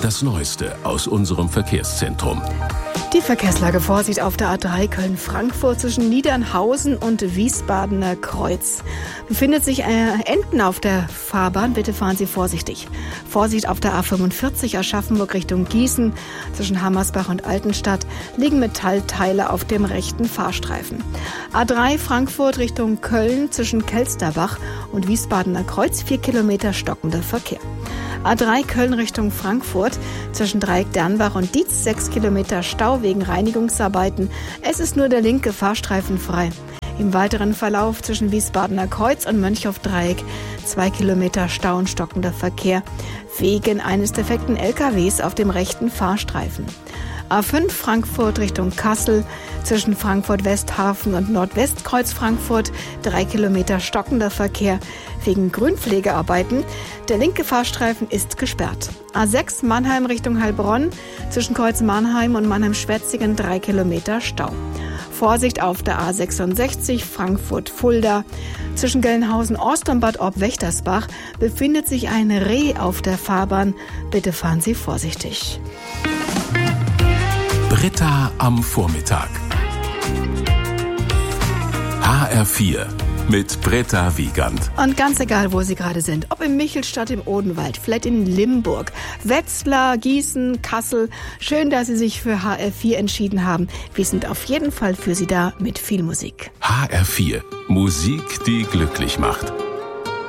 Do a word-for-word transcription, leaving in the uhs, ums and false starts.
Das Neueste aus unserem Verkehrszentrum. Die Verkehrslage: Vorsicht auf der A drei Köln-Frankfurt zwischen Niedernhausen und Wiesbadener Kreuz. Befindet sich äh, Enten auf der Fahrbahn, bitte fahren Sie vorsichtig. Vorsicht auf der A fünfundvierzig Aschaffenburg Richtung Gießen. Zwischen Hammersbach und Altenstadt liegen Metallteile auf dem rechten Fahrstreifen. A drei Frankfurt Richtung Köln zwischen Kelsterbach und Wiesbadener Kreuz, vier Kilometer stockender Verkehr. A drei Köln Richtung Frankfurt zwischen Dreieck Dernbach und Dietz, sechs Kilometer Stau wegen Reinigungsarbeiten. Es ist nur der linke Fahrstreifen frei. Im weiteren Verlauf zwischen Wiesbadener Kreuz und Mönchhof-Dreieck zwei Kilometer Stau und stockender Verkehr wegen eines defekten L K Ws auf dem rechten Fahrstreifen. A fünf Frankfurt Richtung Kassel zwischen Frankfurt-Westhafen und Nordwestkreuz Frankfurt, drei Kilometer stockender Verkehr wegen Grünpflegearbeiten. Der linke Fahrstreifen ist gesperrt. A sechs Mannheim Richtung Heilbronn zwischen Kreuz Mannheim und Mannheim-Schwetzingen, drei Kilometer Stau. Vorsicht auf der A sechsundsechzig Frankfurt-Fulda. Zwischen Gelnhausen-Ost und Bad Orb-Wächtersbach befindet sich ein Reh auf der Fahrbahn. Bitte fahren Sie vorsichtig. Britta am Vormittag. H R vier mit Britta Wiegand. Und ganz egal, wo Sie gerade sind, ob in Michelstadt, im Odenwald, vielleicht in Limburg, Wetzlar, Gießen, Kassel, schön, dass Sie sich für H R vier entschieden haben. Wir sind auf jeden Fall für Sie da mit viel Musik. H R vier. Musik, die glücklich macht.